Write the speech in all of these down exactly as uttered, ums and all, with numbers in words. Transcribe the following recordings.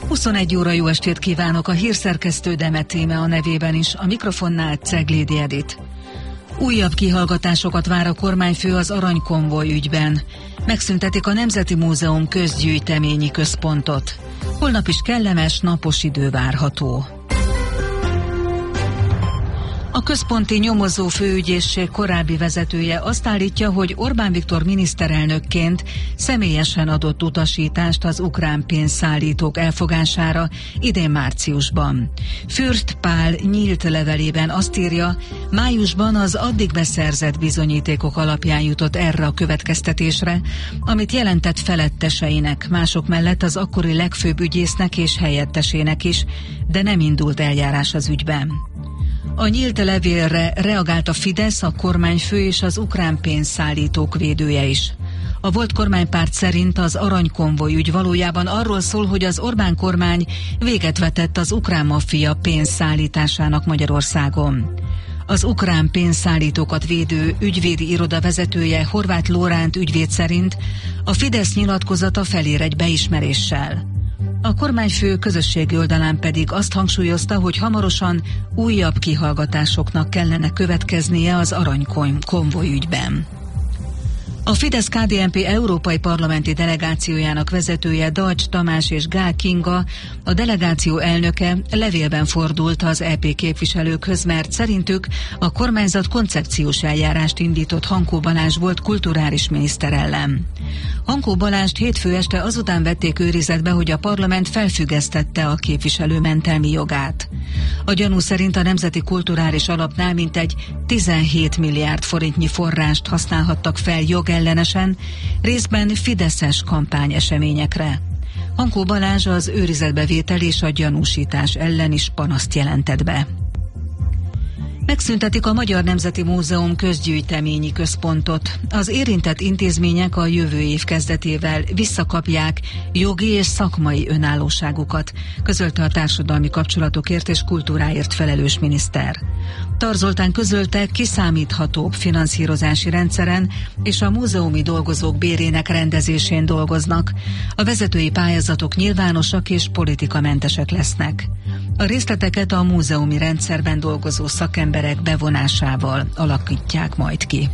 huszonegy óra, jó estét kívánok, a hírszerkesztő Demet Íme a nevében is, a mikrofonnál Ceglédi Edit. Újabb kihallgatásokat vár a kormányfő az aranykonvoj ügyben. Megszüntetik a Nemzeti Múzeum közgyűjteményi központot. Holnap is kellemes, napos idő várható. A központi nyomozó főügyészség korábbi vezetője azt állítja, hogy Orbán Viktor miniszterelnökként személyesen adott utasítást az ukrán pénzszállítók elfogására idén márciusban. Fürst Pál nyílt levelében azt írja, májusban az addig beszerzett bizonyítékok alapján jutott erre a következtetésre, amit jelentett feletteseinek, mások mellett az akkori legfőbb ügyésznek és helyettesének is, de nem indult eljárás az ügyben. A nyílt levélre reagált a Fidesz, a kormányfő és az ukrán pénzszállítók védője is. A volt kormánypárt szerint az aranykonvoj ügy valójában arról szól, hogy az Orbán kormány véget vetett az ukrán maffia pénzszállításának Magyarországon. Az ukrán pénzszállítókat védő ügyvédi iroda vezetője, Horváth Lóránt ügyvéd szerint a Fidesz nyilatkozata felér egy beismeréssel. A kormányfő közösségi oldalán pedig azt hangsúlyozta, hogy hamarosan újabb kihallgatásoknak kellene következnie az aranykonvoj ügyben. A Fidesz-ká dé en pé európai parlamenti delegációjának vezetője Deutsch Tamás és Gál Kinga, a delegáció elnöke levélben fordult az é pé képviselőkhöz, mert szerintük a kormányzat koncepciós eljárást indított Hankó Balázs volt kulturális miniszter ellen. Hankó Balást hétfő este azután vették őrizetbe, hogy a parlament felfüggesztette a képviselő mentelmi jogát. A gyanú szerint a Nemzeti Kulturális Alapnál mintegy tizenhét milliárd forintnyi forrást használhattak fel jogellenesen, részben fideszes kampányeseményekre. Hankó Balázs az őrizetbevétel és a gyanúsítás ellen is panaszt jelentett be. Megszüntetik a Magyar Nemzeti Múzeum közgyűjteményi központot. Az érintett intézmények a jövő év kezdetével visszakapják jogi és szakmai önállóságukat, közölte a társadalmi kapcsolatokért és kultúráért felelős miniszter. Tar Zoltán közölte, kiszámíthatóbb finanszírozási rendszeren és a múzeumi dolgozók bérének rendezésén dolgoznak. A vezetői pályázatok nyilvánosak és politikamentesek lesznek. A részleteket a múzeumi rendszerben dolgozó szakemberek bevonásával alakítják majd ki.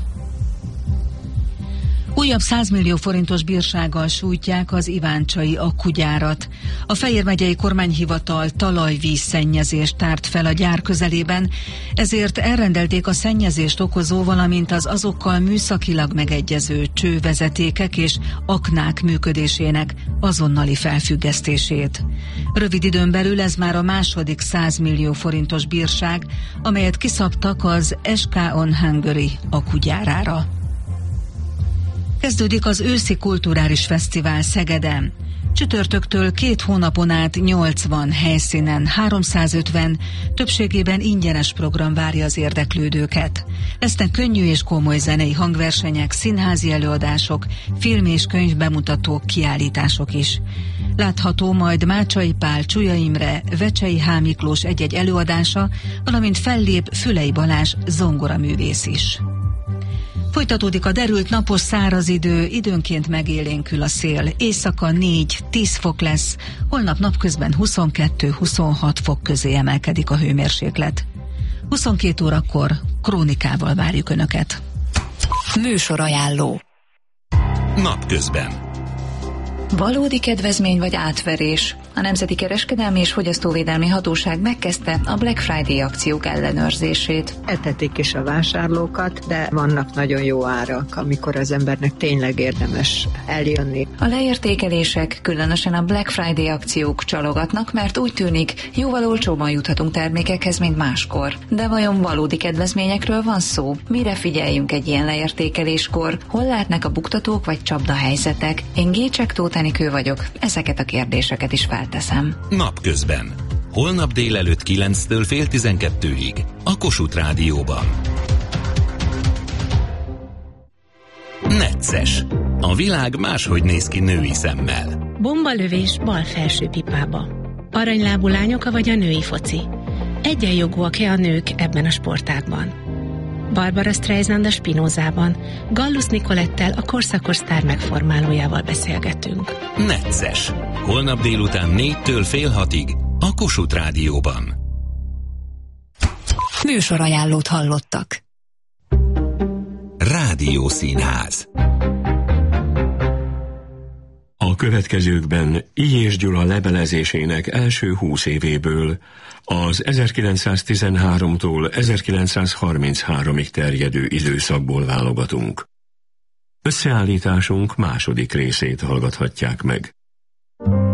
Újabb száz millió forintos bírsággal sújtják az iváncsai akkugyárat. A Fejér megyei kormányhivatal talajvízszennyezést tárt fel a gyár közelében, ezért elrendelték a szennyezést okozó, valamint az azokkal műszakilag megegyező csővezetékek és aknák működésének azonnali felfüggesztését. Rövid időn belül ez már a második száz millió forintos bírság, amelyet kiszabtak az es ká On Hungary akkugyárára. Kezdődik az őszi kulturális fesztivál Szegeden. Csütörtöktől két hónapon át nyolcvan helyszínen háromszázötven, többségében ingyenes program várja az érdeklődőket. Lesznek könnyű és komoly zenei hangversenyek, színházi előadások, film- és könyvbemutatók, kiállítások is. Látható majd Mácsai Pál, Csuja Imre, Vecsei H. Miklós egy-egy előadása, valamint fellép Fülei Balázs zongoraművész is. Folytatódik a derült napos száraz idő, időnként megélénkül a szél. Éjszaka négy-tíz fok lesz, holnap napközben huszonkettő-huszonhat fok közé emelkedik a hőmérséklet. huszonkét órakor krónikával várjuk Önöket. Műsorajánló. Napközben. Valódi kedvezmény vagy átverés? A Nemzeti Kereskedelmi és Fogyasztóvédelmi Hatóság megkezdte a Black Friday akciók ellenőrzését. Etetik is a vásárlókat, de vannak nagyon jó árak, amikor az embernek tényleg érdemes eljönni. A leértékelések, különösen a Black Friday akciók csalogatnak, mert úgy tűnik, jóval olcsóban juthatunk termékekhez, mint máskor. De vajon valódi kedvezményekről van szó? Mire figyeljünk egy ilyen leértékeléskor? Hol lehetnek a buktatók vagy csapdahelyzetek? Én Gécsek Tóth Enikő vagyok, ezeket a kérdéseket is felteszem. Napközben. Holnap délelőtt kilenctől fél tizenkettőig. A Kossuth Rádióban. Necces. A világ máshogy néz ki női szemmel. Bombalövés bal felső pipába. Aranylábú lányok vagy a női foci. Egyenjogúak-e a nők ebben a sportágban? Barbara Streisand a Spinozában, Gallus Nicolettel, a korszakos sztár megformálójával beszélgetünk. Necces. Holnap délután négytől fél hatig a Kossuth Rádióban. Műsorajánlót hallottak. Rádiószínház. A következőkben Illyés Gyula levelezésének első húsz évéből, az ezerkilencszáztizenháromtól ezerkilencszázharmincháromig terjedő időszakból válogatunk. Összeállításunk második részét hallgathatják meg.